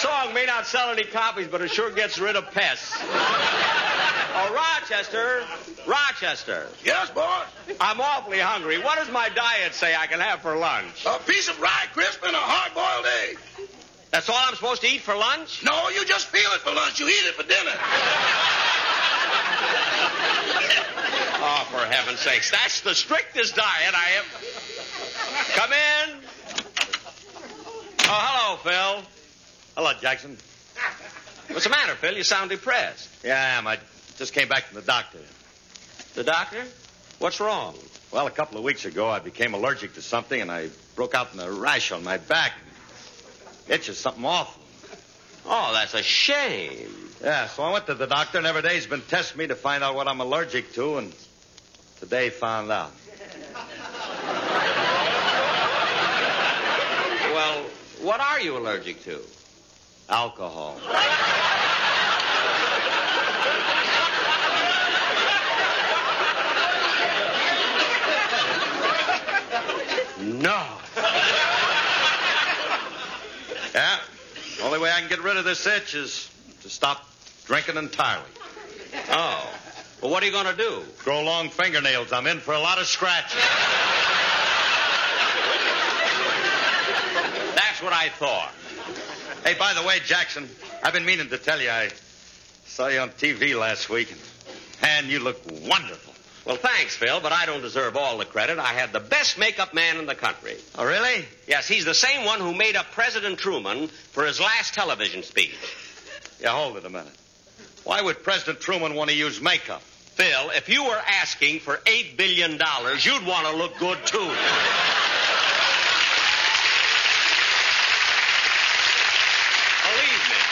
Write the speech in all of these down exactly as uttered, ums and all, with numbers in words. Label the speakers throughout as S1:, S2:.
S1: song may not sell any copies, but it sure gets rid of pests. Oh, Rochester. Rochester.
S2: Yes, boss?
S1: I'm awfully hungry. What does my diet say I can have for lunch?
S2: A piece of rye crisp and a hard-boiled egg.
S1: That's all I'm supposed to eat for lunch?
S2: No, you just feel it for lunch. You eat it for dinner.
S1: Oh, for heaven's sakes. That's the strictest diet I have. Come in. Oh, hello, Phil.
S3: Hello, Jackson.
S1: What's the matter, Phil? You sound depressed.
S3: Yeah, I am. I just came back from the doctor.
S1: The doctor? What's wrong?
S3: Well, a couple of weeks ago, I became allergic to something, and I broke out in a rash on my back. Itches something awful.
S1: Oh, that's a shame.
S3: Yeah, so I went to the doctor, and every day he's been testing me to find out what I'm allergic to, and today found out.
S1: Well, what are you allergic to?
S3: Alcohol.
S1: No.
S3: Yeah. Only way I can get rid of this itch is to stop drinking entirely.
S1: Oh. Well, what are you going to do?
S3: Grow long fingernails. I'm in for a lot of scratching.
S1: That's what I thought.
S3: Hey, by the way, Jackson, I've been meaning to tell you, I saw you on T V last week, and, man, you look wonderful.
S1: Well, thanks, Phil, but I don't deserve all the credit. I had the best makeup man in the country.
S3: Oh, really?
S1: Yes, he's the same one who made up President Truman for his last television speech.
S3: Yeah, hold it a minute. Why would President Truman want to use makeup?
S1: Phil, if you were asking for eight billion dollars, you'd want to look good, too. Believe me.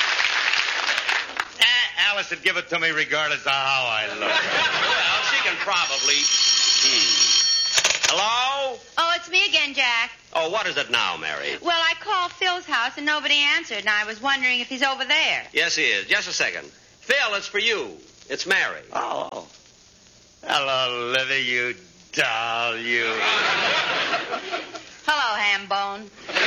S3: Eh, Alice would give it to me regardless of how I look.
S1: Well, she can probably... Hmm. Hello?
S4: Oh, it's me again, Jack.
S1: Oh, what is it now, Mary?
S4: Well, I called Phil's house and nobody answered, and I was wondering if he's over there.
S1: Yes, he is. Just a second. Phil, it's for you. It's Mary.
S3: Oh. Hello, Livy, you doll, you.
S4: Hello, Hambone.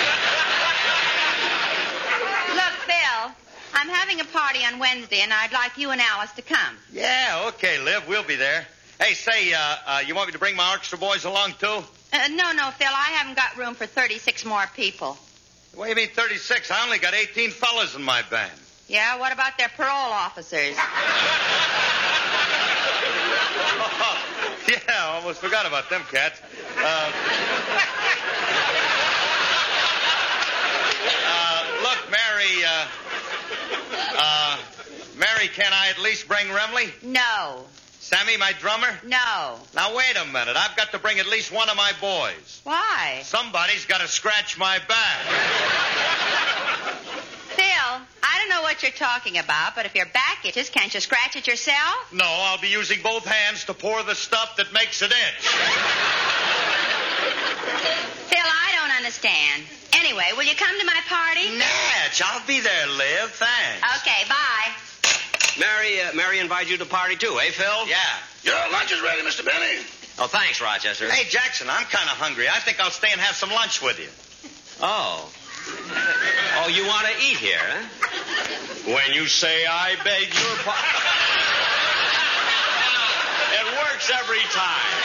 S4: Look, Phil, I'm having a party on Wednesday, and I'd like you and Alice to come.
S3: Yeah, okay, Liv, we'll be there. Hey, say, uh, uh, you want me to bring my orchestra boys along, too?
S4: Uh, no, no, Phil, I haven't got room for thirty-six more people.
S3: What do you mean thirty-six? I only got eighteen fellas in my band.
S4: Yeah, what about their parole officers?
S3: Oh, yeah, I almost forgot about them cats. Uh, uh, look, Mary, uh, uh, Mary, can I at least bring Remley?
S4: No.
S3: Sammy, my drummer?
S4: No.
S3: Now, wait a minute. I've got to bring at least one of my boys.
S4: Why?
S3: Somebody's got to scratch my back.
S4: Phil, I don't know what you're talking about, but if your back itches, can't you scratch it yourself?
S3: No, I'll be using both hands to pour the stuff that makes it itch.
S4: Phil, I don't understand. Anyway, will you come to my party?
S3: Natch, I'll be there, Liv. Thanks.
S4: Okay, bye.
S1: Mary, uh, Mary invited you to the party, too, eh, Phil?
S3: Yeah.
S2: Your lunch is ready, Mister Benny.
S1: Oh, thanks, Rochester.
S3: Hey, Jackson, I'm kind of hungry. I think I'll stay and have some lunch with you.
S1: Oh. Oh, you want to eat here, huh? When you say, I beg your pardon. It works every time.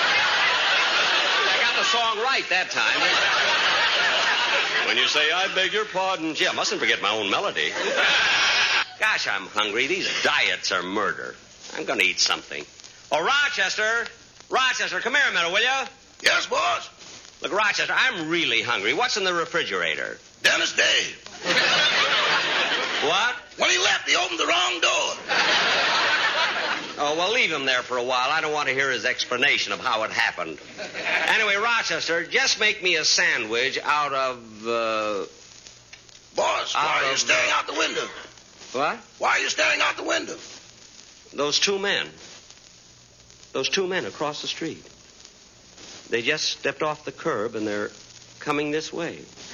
S1: I got the song right that time. When you say, I beg your pardon. Gee, I mustn't forget my own melody. Gosh, I'm hungry. These diets are murder. I'm going to eat something. Oh, Rochester. Rochester, come here a minute, will you?
S2: Yes, boss.
S1: Look, Rochester, I'm really hungry. What's in the refrigerator?
S2: Dennis Day.
S1: What?
S2: When he left, he opened the wrong door.
S1: Oh, well, leave him there for a while. I don't want to hear his explanation of how it happened. Anyway, Rochester, just make me a sandwich out of, uh...
S2: Boss, why
S1: Out
S2: are you
S1: of,
S2: staring
S1: uh,
S2: out the window?
S1: What?
S2: Why are you staring out the window?
S1: Those two men. Those two men across the street. They just stepped off the curb, and they're coming this way.